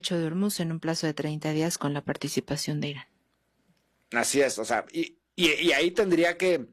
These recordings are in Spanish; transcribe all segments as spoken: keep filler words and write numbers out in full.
de Hormuz en un plazo de treinta días con la participación de Irán. Así es, o sea, y, y, y ahí tendría que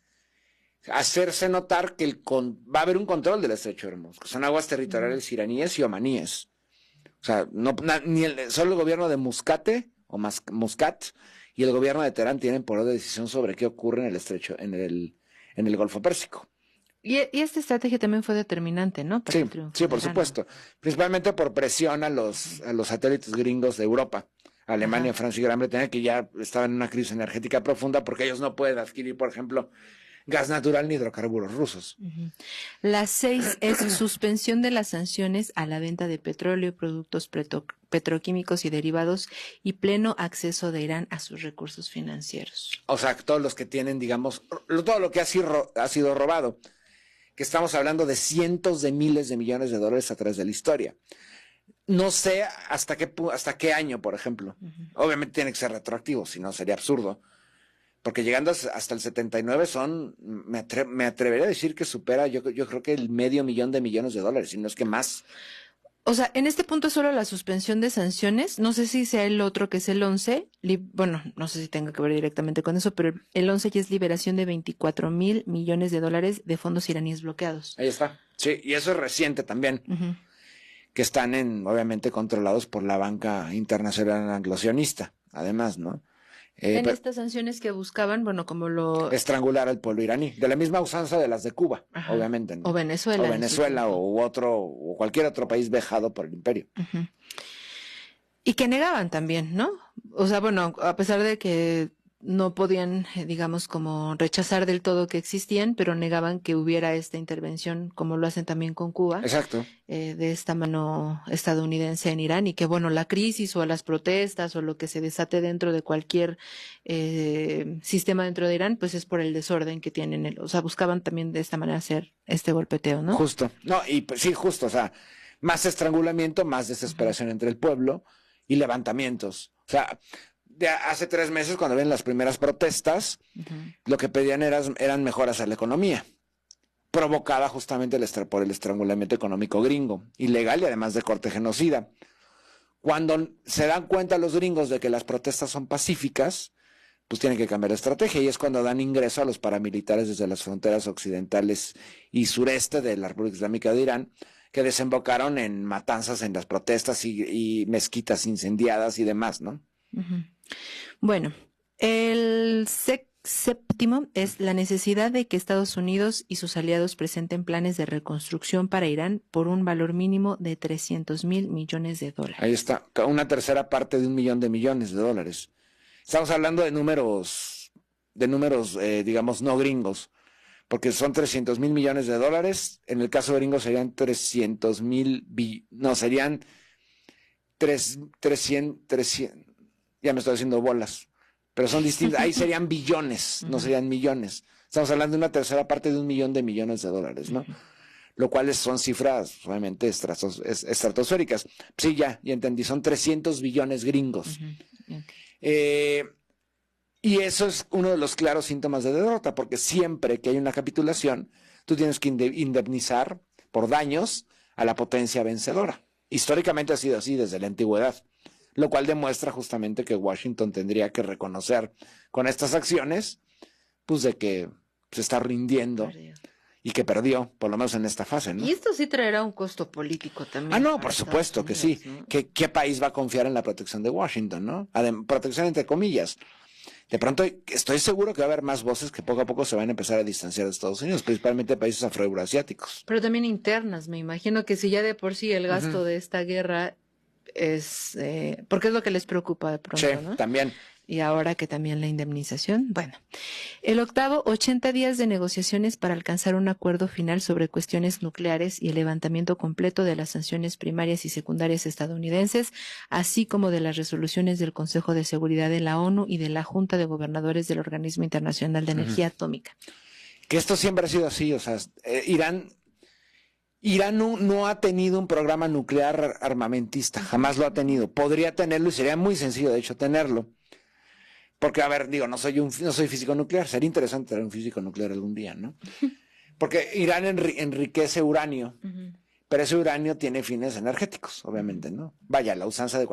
hacerse notar que el con, va a haber un control del estrecho de Hormuz, que son aguas territoriales mm. iraníes y omaníes. O sea, no, na, ni el, solo el gobierno de Muscate o Mas, Muscat y el gobierno de Teherán tienen poder de decisión sobre qué ocurre en el estrecho, en el, en el Golfo Pérsico. Y, y esta estrategia también fue determinante, ¿no? Para sí, sí, por supuesto. Principalmente por presión a los, a los satélites gringos de Europa. Alemania, Ajá. Francia y Gran Bretaña, que ya estaban en una crisis energética profunda porque ellos no pueden adquirir, por ejemplo, gas natural ni hidrocarburos rusos. Uh-huh. La seis es suspensión de las sanciones a la venta de petróleo, productos petro- petroquímicos y derivados y pleno acceso de Irán a sus recursos financieros. O sea, todos los que tienen, digamos, todo lo que ha sido, ha sido robado, que estamos hablando de cientos de miles de millones de dólares a través de la historia. No sé hasta qué, hasta qué año, por ejemplo. Uh-huh. Obviamente tiene que ser retroactivo, si no sería absurdo. Porque llegando hasta el setenta y nueve son, me, atre, me atrevería a decir que supera, yo, yo creo que el medio millón de millones de dólares, si no es que más. O sea, en este punto solo la suspensión de sanciones, no sé si sea el otro que es el once, li, bueno, no sé si tenga que ver directamente con eso, pero el once ya es liberación de veinticuatro mil millones de dólares de fondos iraníes bloqueados. Ahí está, sí, y eso es reciente también, uh-huh. que están en, obviamente controlados por la banca internacional anglosionista, además, ¿no? Eh, en estas sanciones que buscaban, bueno, como lo... estrangular al pueblo iraní, de la misma usanza de las de Cuba, Ajá. obviamente. ¿no? O Venezuela. O Venezuela, o otro, o cualquier otro país vejado por el imperio. Uh-huh. Y que negaban también, ¿no? O sea, bueno, a pesar de que no podían, digamos, como rechazar del todo que existían, pero negaban que hubiera esta intervención, como lo hacen también con Cuba. Exacto. Eh, de esta mano estadounidense en Irán, y que, bueno, la crisis o las protestas o lo que se desate dentro de cualquier eh, sistema dentro de Irán, pues es por el desorden que tienen. El, o sea, buscaban también de esta manera hacer este golpeteo, ¿no? Justo. No, y pues, sí, justo. O sea, más estrangulamiento, más desesperación uh-huh. entre el pueblo y levantamientos. O sea, de hace tres meses, cuando ven las primeras protestas, uh-huh. lo que pedían eran, eran mejoras a la economía, provocada justamente el estra- por el estrangulamiento económico gringo, ilegal y además de corte genocida. Cuando se dan cuenta los gringos de que las protestas son pacíficas, pues tienen que cambiar de estrategia, y es cuando dan ingreso a los paramilitares desde las fronteras occidentales y sureste de la República Islámica de Irán, que desembocaron en matanzas en las protestas y, y mezquitas incendiadas y demás, ¿no? Uh-huh. Bueno, el sec séptimo es la necesidad de que Estados Unidos y sus aliados presenten planes de reconstrucción para Irán por un valor mínimo de trescientos mil millones de dólares. Ahí está, una tercera parte de un millón de millones de dólares. Estamos hablando de números, de números, eh, digamos, no gringos, porque son trescientos mil millones de dólares. En el caso de gringos serían trescientos mil, no, serían tres, trescientos, trescientos, ya me estoy haciendo bolas. Pero son distintas, ahí serían billones, no serían millones. Estamos hablando de una tercera parte de un millón de millones de dólares, ¿no? Lo cual son cifras, obviamente, estratos, estratosféricas. Sí, ya, ya entendí, son trescientos billones gringos. Uh-huh. Okay. Eh, y eso es uno de los claros síntomas de derrota, porque siempre que hay una capitulación, tú tienes que indemnizar por daños a la potencia vencedora. Históricamente ha sido así desde la antigüedad. Lo cual demuestra justamente que Washington tendría que reconocer con estas acciones, pues de que se está rindiendo perdió. Y que perdió, por lo menos en esta fase, ¿no? Y esto sí traerá un costo político también. Ah, no, por supuesto Unidos, que sí. ¿No? ¿Qué, ¿Qué país va a confiar en la protección de Washington, no? Adem- protección entre comillas. De pronto estoy seguro que va a haber más voces que poco a poco se van a empezar a distanciar de Estados Unidos, principalmente países afroeuroasiáticos. Pero también internas, me imagino que si ya de por sí el gasto uh-huh. de esta guerra es, eh, porque es lo que les preocupa de pronto, sí, ¿no? También. Y ahora que también la indemnización. Bueno, el octavo, ochenta días de negociaciones para alcanzar un acuerdo final sobre cuestiones nucleares y el levantamiento completo de las sanciones primarias y secundarias estadounidenses, así como de las resoluciones del Consejo de Seguridad de la ONU y de la Junta de Gobernadores del Organismo Internacional de Energía uh-huh. Atómica. Que esto siempre ha sido así, o sea, eh, Irán... Irán no, no ha tenido un programa nuclear armamentista, jamás lo ha tenido. Podría tenerlo y sería muy sencillo, de hecho, tenerlo. Porque, a ver, digo, no soy un, no soy físico nuclear, sería interesante tener un físico nuclear algún día, ¿no? Porque Irán enri enriquece uranio, uh-huh. pero ese uranio tiene fines energéticos, obviamente, ¿no? Vaya, la usanza de